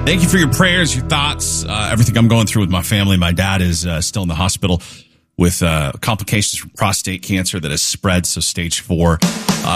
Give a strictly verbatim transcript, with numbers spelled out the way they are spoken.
Thank you for your prayers, your thoughts, uh, everything I'm going through with my family. My dad is uh, still in the hospital with uh, complications from prostate cancer that has spread, so stage four.